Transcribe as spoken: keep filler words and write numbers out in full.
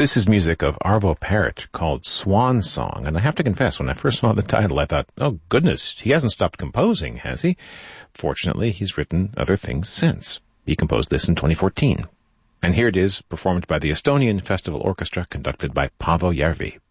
This is music of Arvo Pärt called Swan Song, and I have to confess, when I first saw the title, I thought, oh goodness, he hasn't stopped composing, has he? Fortunately, he's written other things since. He composed this in twenty fourteen. And here it is, performed by the Estonian Festival Orchestra, conducted by Paavo Järvi.